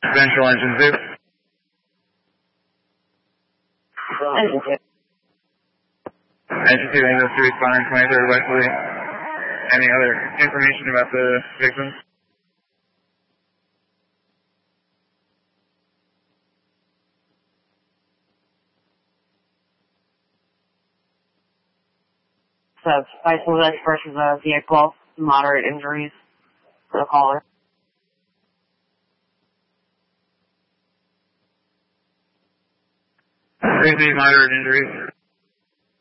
Ventral engine 2. Engine 2. Engine 2, Angels 2, responding 23rd Wesley. Any other information about the victims? So, Bison versus a vehicle, moderate injuries for the caller. Crazy moderate injuries.